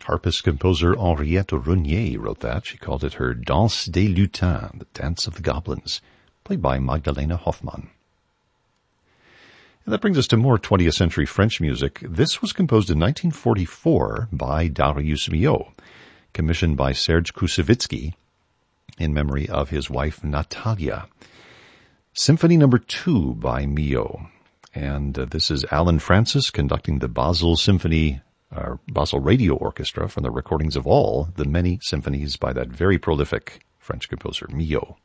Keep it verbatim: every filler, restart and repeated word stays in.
Harpist composer Henriette Renier wrote that. She called it her Danse des Lutins, the Dance of the Goblins, played by Magdalena Hoffmann. And that brings us to more twentieth century French music. This was composed in nineteen forty-four by Darius Milhaud, commissioned by Serge Koussevitzky in memory of his wife Natalia. Symphony number two by Milhaud. And uh, this is Alan Francis conducting the Basel Symphony, uh, Basel Radio Orchestra from the recordings of all the many symphonies by that very prolific French composer, Milhaud.